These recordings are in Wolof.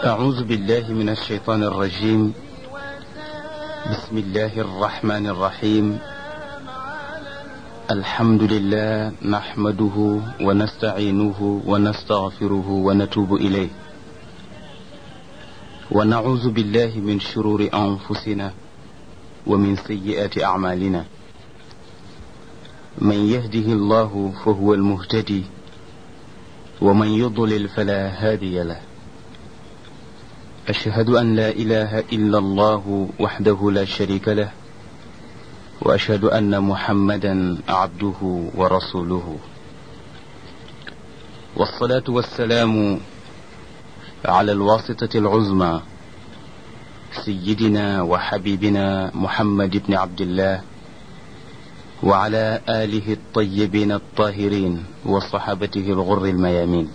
أعوذ بالله من الشيطان الرجيم. بسم الله الرحمن الرحيم. الحمد لله نحمده ونستعينه ونستغفره ونتوب إليه ونعوذ بالله من شرور أنفسنا ومن سيئات أعمالنا. من يهده الله فهو المهتدي ومن يضلل فلا هادي له. أشهد أن لا إله إلا الله وحده لا شريك له وأشهد أن محمدا عبده ورسوله. والصلاة والسلام على الواسطة العظمى سيدنا وحبيبنا محمد بن عبد الله وعلى آله الطيبين الطاهرين وصحابته الغر الميامين.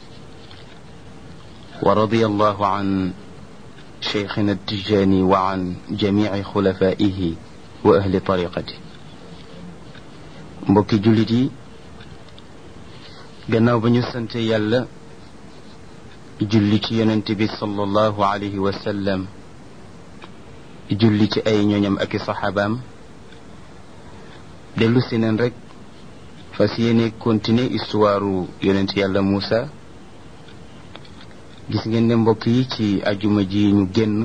ورضي الله عن شيخنا التجاني وعن جميع خلفائه وأهل طريقته. mbokki jullit yi, gannaaw ba ñu sant yàlla julli ci yonent bi sallallahu alayhi wa sallam, julli ci ay ñoñam ak i saxaabaam, dellu si neen rek fas yéene continuer histoire yonent yàlla Muusa. gis ngeen ne mbokk yi ci ajuma ji ñu génn,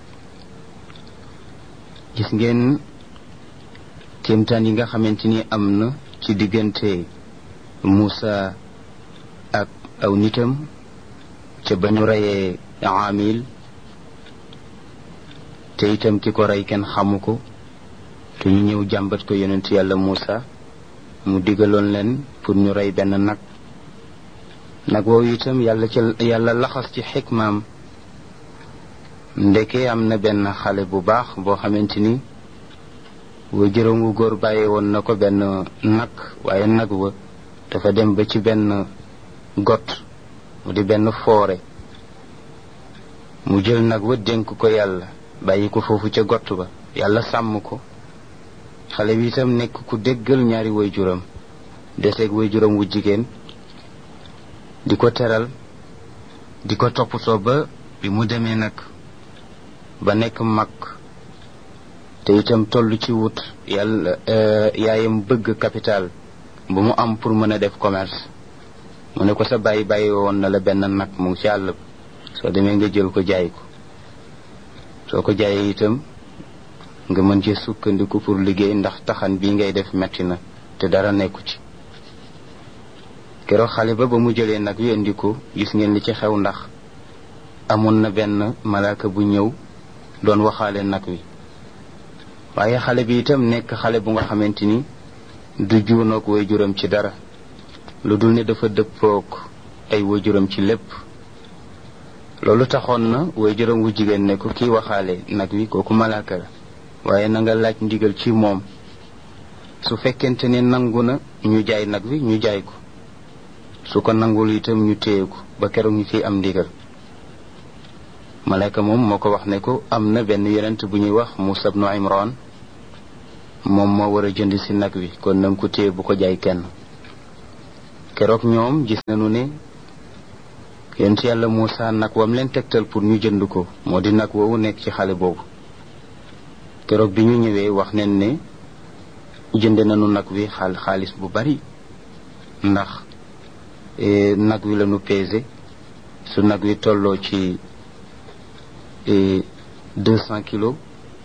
gis ngeen kéemtaan yi nga xamante ni am na ci diggante Muusa ak aw nitam ca ba ñu reyee Aamil, te itam ki ko rey kenn xamu ko, te ñu ñëw jàmbat ko yonent yàlla Muusa. mu digaloon leen pour ñu rey benn nag woowu itam yàlla laxas ci xikmaam, ndeke am na benn xale bu baax boo xamante ni wa jërëngu góor bàyyi woon na ko benn nag, waaye nag wa dafa dem ba ci benn got, mu di benn foore. mu jël nag wa dénk ko yàlla, bàyyi ko foofu ca got ba, yàlla sàmm ko. xale bi itam nekk ku déggal ñaari waajuram, deseeg waajuram wu jigéen, di ko teral, di ko toppatoo ba bi mu demee nag ba nekk mag, te itam toll ci wut yàlla yaayam bëgg capital bu mu am pour mën a def commerce. mu ne ko sa bàyyi woon na la benn nag mu ngi ci àll, soo demee nga jël ko jaay ko. soo ko jaayee itam nga mën ci sukkandiku pour liggéey, ndax taxan bii ngay def metti na te dara nekku ci. keroog xale ba mu jëlee nag wi indi ko, gis ngeen li ci xew, ndax amoon na benn malaaka bu ñëw doon waxaale nag wi. waaye xale bi itam nekk xale bu nga xamante ni du juunoog waajuram ci dara, lu dul ne dafa dëppoog ay waajuram ci lépp. loolu taxoon na waajuram wu jigéen ne ko kii waxaale nag wi kooku malaaka la, waaye na nga laaj ndigal ci moom. su fekkente ne nangu na ñu jaay nag wi ñu jaay ko, su ko nangul itam ñu téye ko ba keroog ñu ciy am ndigal. malaaka moom moo ko wax ne ko am na benn yonent bu ñuy wax Muusa ibnu Imran, moom moo war a jënd si nag wi, kon nanga ko téye bu ko jaay kenn. keroog ñoom gis nañu ne yonent yàlla Muusa nag wam leen tegtal pour ñu jënd ko moo di nag woowu nekk ci xale boobu. keroog bi ñu ñëwee wax nañ ne jënd nañu nag wi xaalis bu bari, ndax nag wi lañu pesé. su nag wi tolloo ci 200 kilos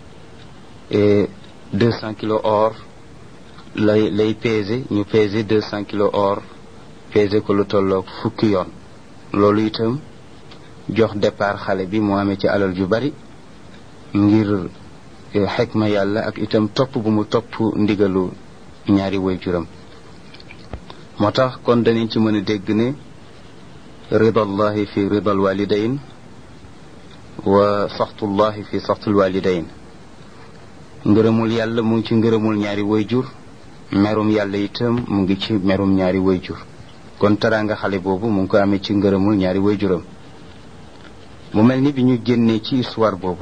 200 kilos or lay pesé. ñu pesé 200 kilos or, pesé ko lu tolloo fukki yoon. loolu itam jox départ xale bi mu amee ci alal ju bari, ngir xikma yàlla ak itam topp bu mu topp ndigalu ñaari waajuram. moo tax kon danañ ci mën a dégg ne ridallahi fi ridal walidayn wa saxtullahi fi saxtul walidayn. ngërëmul yàlla mu ngi ci ngërëmul ñaari waajur, merum yàlla itam mu ngi ci merum ñaari waajur. kon teraanga xale boobu mu ngi ko amee ci ngërëmul ñaari waajuram. mu mel ni bi ñu génnee ci histoire boobu,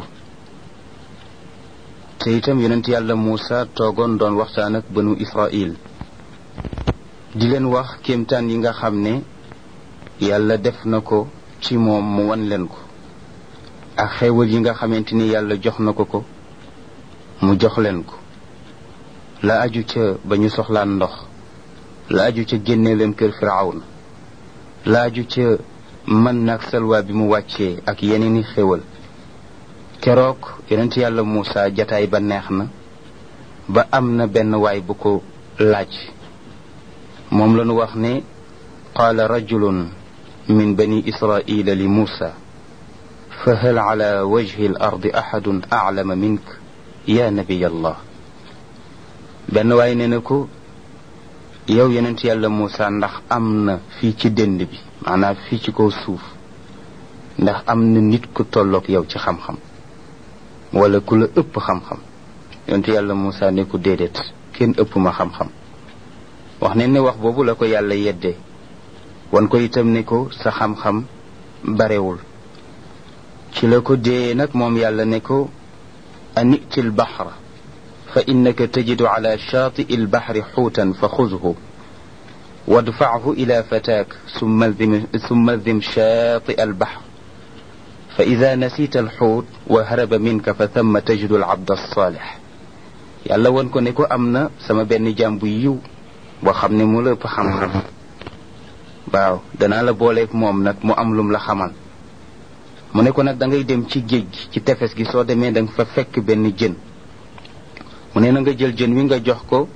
te itam yonent yàlla Muusa toogoon doon waxtaan ak banu Israil, di leen wax kéemtaan yi nga xam ne yàlla def na ko ci moom mu wan leen ko. ak xéewal yi nga xamante ni yàlla jox na ko mu jox leen ko, la aju ca ba ñu soxlaan ndox, la aju ca génne leen kër Firawna, la aju ca mën nag salwa bi mu wàccee ak yeneeni xéewal. keroog yonent yàlla Muusa jataay ba neex na ba am na benn waay bu ko laaj. moom lañu wax ne qaala rajulun min bani israila li Muusa fa hal ala wajhi al ardi ahadun a'lama mink ya nabiy allah. benn waay nee na ko, yow yonent yàlla Muusa ndax am na fii ci dënd bi, maanaam fii ci kaw suuf, ndax am na nit ku tolloog yow ci xam-xam wala ku la ëpp xam-xam? yonent yàlla Muusa ne ko déedéet, kenn ëpp ma xam-xam. wax ne ne wax boobu la ko yàlla yeddee, wan ko itam ne ko sa xam-xam barewul. ci la ko dee nag moom yàlla ne ko aniti l bahra fa innaka tajidu ala shaati'i l bahri xuutan fa xuzhu wadfachu ila fataak summa alzim shaati'a al bahr fa ida nasita alxuut wa haraba minka fa thamma tajidu alabda alsaalix. yàlla wan ko ne ko am na sama benn jaam bu yiw boo xam ne mu la ëpp xam-xam. waaw, danaa la booleeg moom nag mu am lum la xamal. mu ne ko nag da ngay dem ci géej gi, ci tefes gi. soo demee da nga fa fekk benn jën. mu ne na nga jël jën wi nga jox ko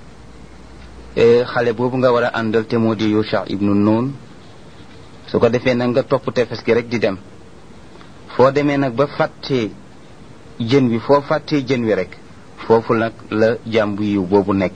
xale boobu nga war a àndal te moo di Yusha ibnu Nun. su ko defee nag nga topp tefes gi rek di dem. foo demee nag ba fàttee jën wi, foo fàttee jën wi rek foofu nag la jaam bu yiw boobu nekk.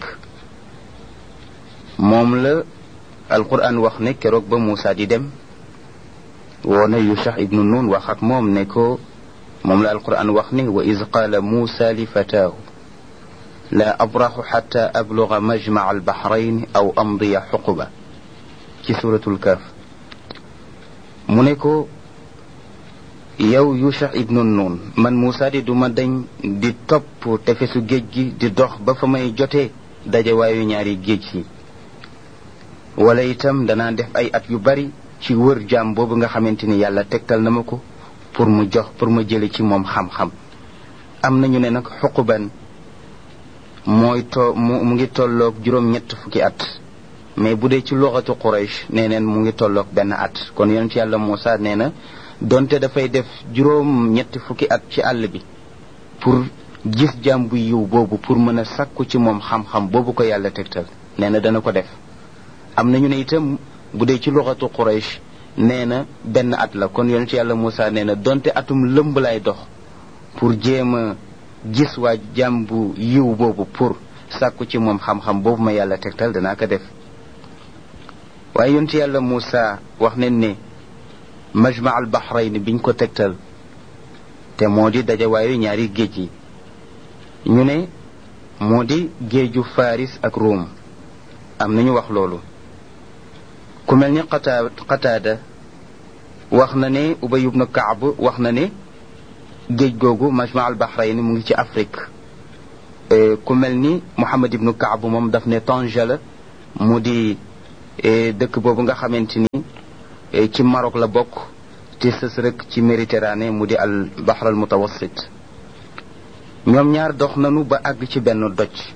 moom la alquran wax ne keroog ba Muusa di dem woona Yusha ibnu Nun wax ak moom ne ko, moom la alquran wax ne wa iz qaala Muusa li fataahu la abraxu xata abluga majmaca albaxrayn aw amdiya xuquba ci suratul Kahf. mu ne ko, yow Yusha ibnu Nun, man Muusa di duma dañ di topp tefesu géej gi di dox ba fa may jotee dajewaayu ñaari géej yi, wala itam danaa def ay at yu bari ci wër jaam boobu nga xamante ni yàlla tegtal na ma ko pour ma jële ci moom xam-xam. am nañu ne nag xuquban mu ngi tolloog juróom-ñett fukki at, mais bu dee ci luxatu Quraysh nee neen mu ngi tolloog benn at. kon yonent yàlla Muusa nee na donte dafay def juróom-ñetti fukki at ci àll bi pour gis jaam bu yiw boobu, pour mën a sàkku ci moom xam-xam boobu ko yàlla tegtal, nee na dana ko def. am nañu ne itam bu dee ci luxatu Quraysh nee na benn at la. kon yonent yàlla Muusa nee na donte atum lëmb lay dox pour jéem a gis waa jaam bu yiw boobu, pour sàkku ci moom xam-xam boobu ma yàlla tegtal, danaa ko def. waaye yonent yàlla Muusa wax nañ ne majma al bahrayn biñ ko tegtal te moo di dajawaayu ñaari géej yi, ñu ne moo di géeju Faris ak Rome. am nañu wax loolu. ku mel ni Qataada wax na ne, Ubay ibn Kaab wax na ne géej googu majma al bahrayn mu ngi ci Afrique. ku mel ni Muhammad ibn Kaab moom daf ne Tanja la, mu di dëkk boobu nga xamante ni ci Maroc la bokk te sës rek ci Méditerranée, mu di al bahr al mutawassit. ñoom ñaar dox nanu ba àgg ci benn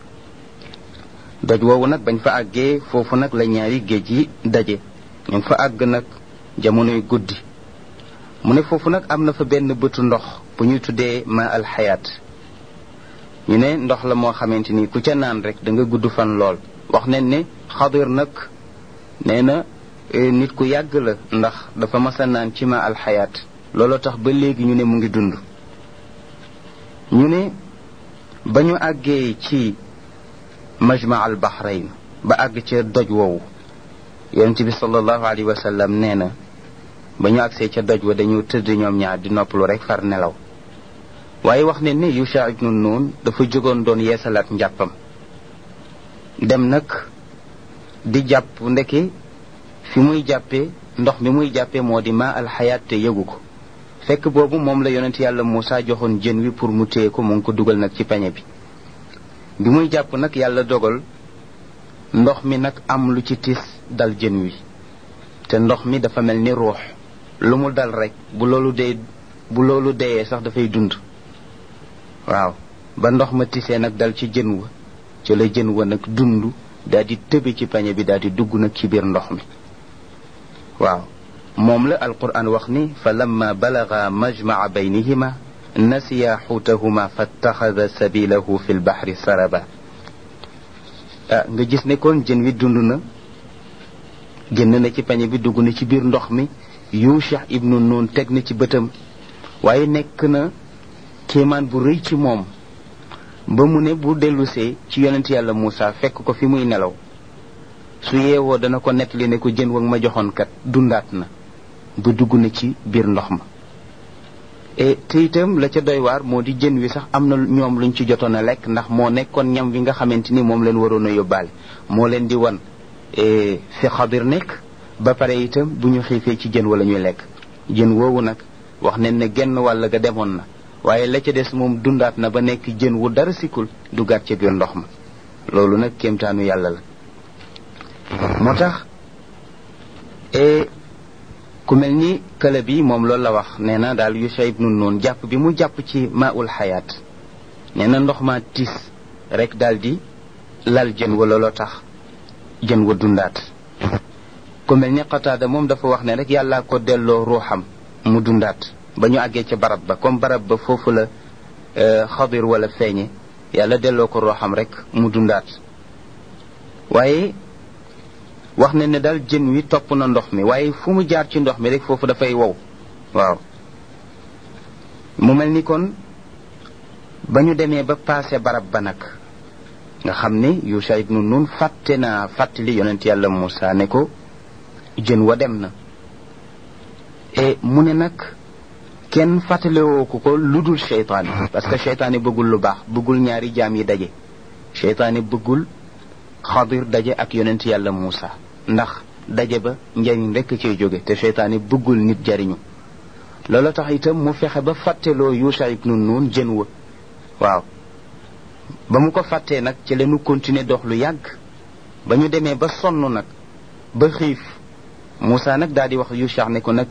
doj woowu nag bañ fa àggee foofu nag la ñaari géej yi daje. ñu ngi fa àgg nag jamonoy guddi. mu ne foofu nag am na fa benn bëtu ndox bu ñuy tuddee ma al xayaat. ñu ne ndox la moo xamante ni ku ca naan rek da nga gudd fan lool. wax nañ ne Xadir nag nee na nit ku yàgg la, ndax dafa masa naan ci ma al xayaat. looloo tax ba léegi ñu ne mu ngi dund. ñu ne ba ñu àggee ci majma al bahrayn ba àgg ca doj woowu, yonent bi sallallahu alayhi wa sallam nee na ba ñu àgsee ca doj wa dañu tëdd ñoom ñaar di noppalu rek far nelaw. waaye wax ne ni Yusha ibnu Nun dafa jógoon doon yeesalaat njàppam, dem nag di jàpp. ndeke fi muy jàppee, ndox mi muy jàppee moo di ma al xayaat te yëgu ko. fekk boobu moom la yonent yàlla Muusa joxoon jën wi pour mu téye ko, mu ngi ko dugal nag ci pañe bi. bi muy jàpp nag yàlla dogal ndox mi nag am lu ci tis dal jën wi, te ndox mi dafa mel ni ruux. lu mu dal rek bu loolu dee bu loolu deyee sax dafay dund waaw ba ndox ma tisee nag dal ci jën wa ci la jën wa nag dund daal di tëbe ci pañe bi daal di dugg nag ci biir ndox mi waaw moom la alquran wax ni fa lamma balaga majmaa baynihima nasiya xuutahuma fattaxada sabilahu fi lbaxri saraba nga gis ne kon jën wi dund na génn na ci pañe bi dugg na ci biir ndox mi Yusha ibnu Nun teg na ci bëtam waaye nekk na kéemaan bu rëy ci moom ba mu ne bu dellusee ci yonent yàlla Muusa fekk ko fi muy nelaw su yeewoo dana ko nettali ne ko jën wag ma joxoon kat dundaat na ba dugg na ci biir ndox ma te itam la ca doy waar moo di jën wi sax am na ñoom luñ ci jotoon a lekk ndax moo nekkoon ñam wi nga xamante ni moom leen waroon a yóbbaale moo leen di wan fi Xadir nekk ba pare itam bu ñu xiifee ci jën wala ñuy lekk jën woowu nag wax nañ ne genn wàll ga demoon na waaye la ca des moom dundaat na ba nekk jën wu dara sikul dugaat ca biir ndox ma loolu nag kéemtaanu yàlla la moo tax ku mel ni kële bi moom loolu la wax nee na daal Yusha ibnu Nun jàpp bi mu jàpp ci maaul xayaat nee na ndox ma tis rek daal di lal jën wa looloo tax jën wa dundaat ku mel ni Qataada moom dafa wax ne rek yàllaa ko delloo ruuxam mu dundaat ba ñu àggee ca barab ba comme barab ba foofu la Xadir wala feeñe yàlla delloo ko ruuxam rek mu dundaat waaye wax ne ne daal jën wi topp na ndox mi waaye fu mu jaar ci ndox mi rek foofu dafay wow waaw mu mel ni kon ba ñu demee ba paase barab ba nag nga xam ne Yusha ibnu Nun fàttali yonent yàlla Muusa ne ko jën wa dem na mu ne nag kenn fàttalewoo ko lu dul seytaane parce que seytaane bëggul lu baax bëggul ñaari jaam yi daje seytaane bëggul Xadir daje ak yonent yàlla Muusa ndax daje ba njariñ rekk cay jóge te seytaane bëggul nit jariñu loolu tax itam mu fexe ba fàtteloo Yusha ibnu Nun jën wa waaw ba mu ko fàttee nag ci leenu continuer dox lu yàgg ba ñu demee ba sonn nag ba xiif Muusa nag daal di wax Yusha ne ko nag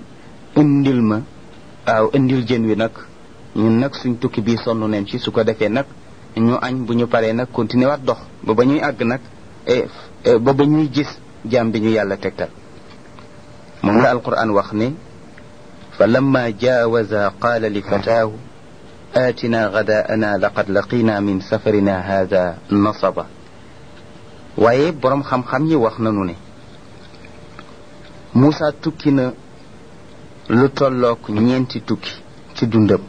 indil jën wi nag ñun nag suñ tukki bii sonn neen ci su ko defee nag ñu añ bu ñu paree nag continuer waat dox ba ñuy àgg nag ba ñuy gis jaam bi ñu yàlla tegtal moom la alquran wax ne fa lamma jaawaza qaala li fataahu aatina gadaana laqad laqina min safarina hada nasaba waaye boroom xam-xam yi wax nanu ne Muusa tukki na lu tollook ñeenti tukki ci dundam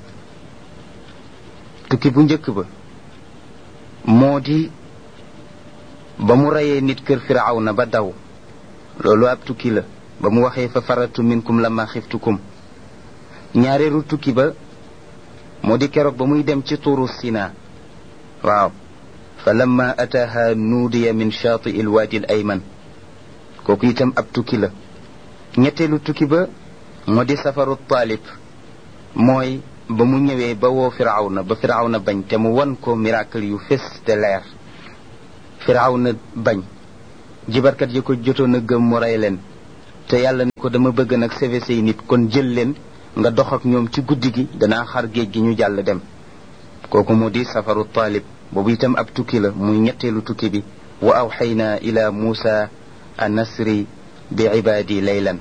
tukki bu njëkk ba moo di ba mu reyee nit kër Firawna ba daw loolu ab tukki la ba mu waxee fa faratu minkum lamma xiftukum ñaareelu tukki ba moo di keroog ba muy dem ci tuuru Sina waaw fa lamma ataaha nuudiya min shaati il waadi al ayman kooku itam ab tukki la ñetteelu tukki ba moo di safaru Taalib mooy ba mu ñëwee ba woo Firawna ba Firawna bañ te mu won ko miracle yu fés te leer Firawna bañ jibarkat yi ko jotoon a gëm mu rey leen te yàlla ne ko dama bëgg nag sauver say nit kon jël leen nga dox ak ñoom ci guddi gi danaa xar géej gi ñu jàll dem kooku moo di safaru Taalib boobu itam ab tukki la muy ñetteelu tukki bi wa awxaynaa ila Muusa an nasri bi ibaadi laylan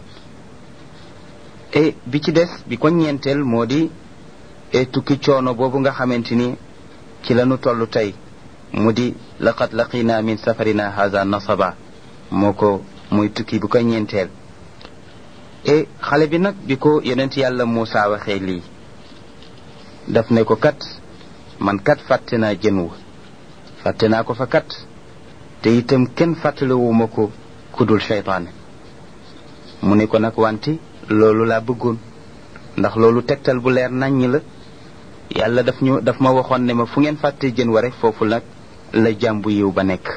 bi ci des bi ko ñeenteel moo di tukki coono boobu nga xamante ni ci lañu toll tey mu di laqad laqina min safarina haza nasaba moo ko muy tukki bu ko ñeenteel xale bi nag bi ko yonent yàlla Muusa waxee lii daf ne ko kat man kat fàtte naa jën wa fàtte naa ko fa kat te itam kenn fàttalewuma ko kudul seytaane mu ne ko nag wante loolu laa bëggoon ndax loolu tegtal bu leer naññ la yàlla daf ma waxoon ne ma fu ngeen fàtte jën wa rek foofu nag la jàmbu yiw ba nekk